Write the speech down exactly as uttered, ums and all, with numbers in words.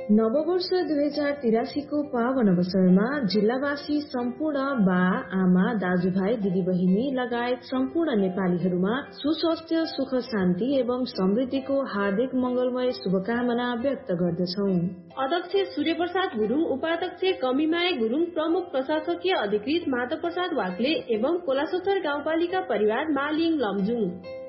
नववर्ष दुई हजार तिरासीको पावन अवसरमा जिल्लावासी सम्पूर्ण बा आमा दाजुभाइ दिदीबहिनी लगायत सम्पूर्ण नेपालीहरूमा सुस्वास्थ्य सुख शान्ति एवं समृद्धिको हार्दिक मंगलमय शुभकामना व्यक्त गर्दछौ। अध्यक्ष सूर्य प्रसाद गुरुङ, उपाध्यक्ष कमिमाया गुरुङ, प्रमुख प्रशासकीय अधिकृत माधव प्रसाद वाग्ले एवं कोलासोथर गाउँपालिका परिवार मालिङ लमजुङ।